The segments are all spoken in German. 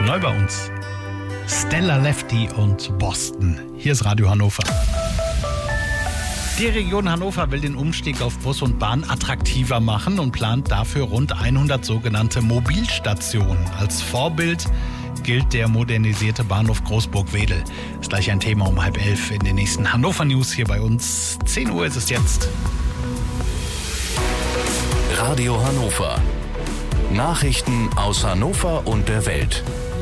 Neu bei uns. Stella Lefty und Boston. Hier ist Radio Hannover. Die Region Hannover will den Umstieg auf Bus und Bahn attraktiver machen und plant dafür rund 100 sogenannte Mobilstationen. Als Vorbild gilt der modernisierte Bahnhof Großburg-Wedel. Ist gleich ein Thema um 10:30 in den nächsten Hannover News hier bei uns. 10 Uhr ist es jetzt. Radio Hannover. Nachrichten aus Hannover und der Welt.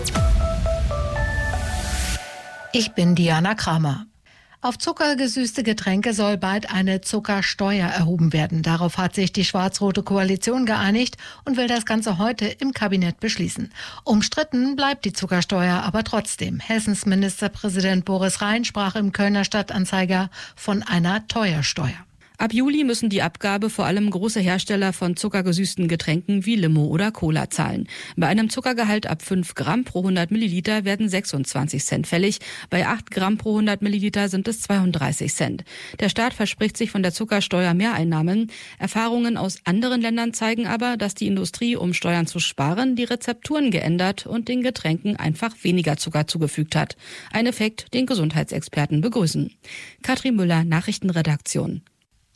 Ich bin Diana Kramer. Auf zuckergesüßte Getränke soll bald eine Zuckersteuer erhoben werden. Darauf hat sich die schwarz-rote Koalition geeinigt und will das Ganze heute im Kabinett beschließen. Umstritten bleibt die Zuckersteuer aber trotzdem. Hessens Ministerpräsident Boris Rhein sprach im Kölner Stadtanzeiger von einer Teuersteuer. Ab Juli müssen die Abgabe vor allem große Hersteller von zuckergesüßten Getränken wie Limo oder Cola zahlen. Bei einem Zuckergehalt ab 5 Gramm pro 100 Milliliter werden 26 Cent fällig. Bei 8 Gramm pro 100 Milliliter sind es 32 Cent. Der Staat verspricht sich von der Zuckersteuer Mehreinnahmen. Erfahrungen aus anderen Ländern zeigen aber, dass die Industrie, um Steuern zu sparen, die Rezepturen geändert und den Getränken einfach weniger Zucker zugefügt hat. Ein Effekt, den Gesundheitsexperten begrüßen. Katrin Müller, Nachrichtenredaktion.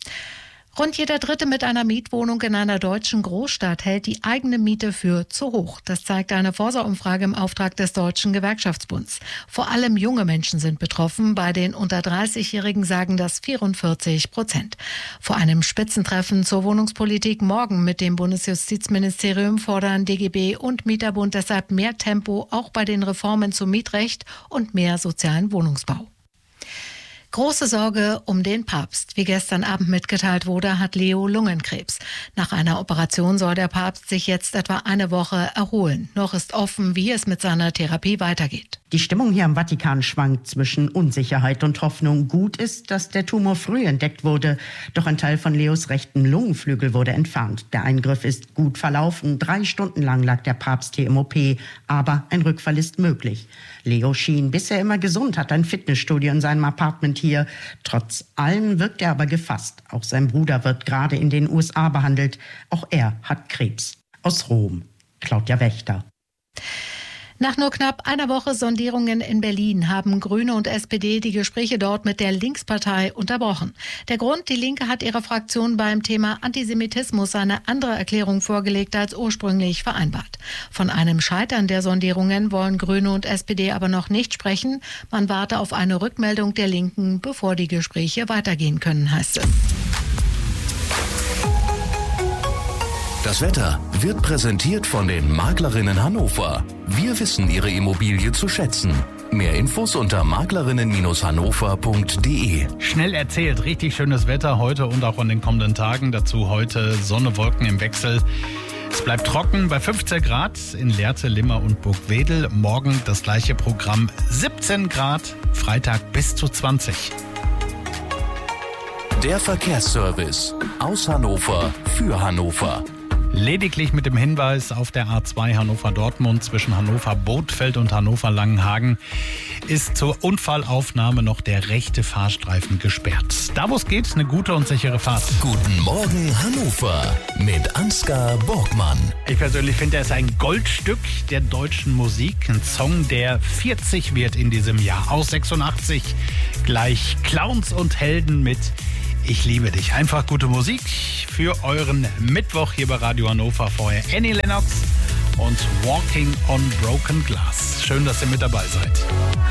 Rund jeder Dritte mit einer Mietwohnung in einer deutschen Großstadt hält die eigene Miete für zu hoch. Das zeigt eine Forsa-Umfrage im Auftrag des Deutschen Gewerkschaftsbunds. Vor allem junge Menschen sind betroffen. Bei den unter 30-Jährigen sagen das 44%. Vor einem Spitzentreffen zur Wohnungspolitik morgen mit dem Bundesjustizministerium fordern DGB und Mieterbund deshalb mehr Tempo, auch bei den Reformen zum Mietrecht und mehr sozialen Wohnungsbau. Große Sorge um den Papst. Wie gestern Abend mitgeteilt wurde, hat Leo Lungenkrebs. Nach einer Operation soll der Papst sich jetzt etwa eine Woche erholen. Noch ist offen, wie es mit seiner Therapie weitergeht. Die Stimmung hier im Vatikan schwankt zwischen Unsicherheit und Hoffnung. Gut ist, dass der Tumor früh entdeckt wurde, doch ein Teil von Leos rechten Lungenflügel wurde entfernt. Der Eingriff ist gut verlaufen. 3 Stunden lang lag der Papst hier im OP, aber ein Rückfall ist möglich. Leo schien bisher immer gesund, hat ein Fitnessstudio in seinem Apartment hier. Trotz allem wirkt er aber gefasst. Auch sein Bruder wird gerade in den USA behandelt. Auch er hat Krebs. Aus Rom, Claudia Wächter. Nach nur knapp einer Woche Sondierungen in Berlin haben Grüne und SPD die Gespräche dort mit der Linkspartei unterbrochen. Der Grund: Die Linke hat ihrer Fraktion beim Thema Antisemitismus eine andere Erklärung vorgelegt als ursprünglich vereinbart. Von einem Scheitern der Sondierungen wollen Grüne und SPD aber noch nicht sprechen. Man warte auf eine Rückmeldung der Linken, bevor die Gespräche weitergehen können, heißt es. Das Wetter wird präsentiert von den Maklerinnen Hannover. Wir wissen Ihre Immobilie zu schätzen. Mehr Infos unter maklerinnen-hannover.de. Schnell erzählt, richtig schönes Wetter heute und auch in den kommenden Tagen. Dazu heute Sonne, Wolken im Wechsel. Es bleibt trocken bei 15 Grad in Lehrte, Limmer und Burgwedel. Morgen das gleiche Programm, 17 Grad, Freitag bis zu 20. Der Verkehrsservice aus Hannover für Hannover. Lediglich mit dem Hinweis: auf der A2 Hannover-Dortmund zwischen Hannover-Bothfeld und Hannover-Langenhagen ist zur Unfallaufnahme noch der rechte Fahrstreifen gesperrt. Da wo es geht, eine gute und sichere Fahrt. Guten Morgen Hannover mit Ansgar Borgmann. Ich persönlich finde, er ist ein Goldstück der deutschen Musik. Ein Song, der 40 wird in diesem Jahr. Aus 86 gleich Clowns und Helden mit Ich liebe dich. Einfach gute Musik für euren Mittwoch hier bei Radio Hannover. Vorher Annie Lennox und Walking on Broken Glass. Schön, dass ihr mit dabei seid.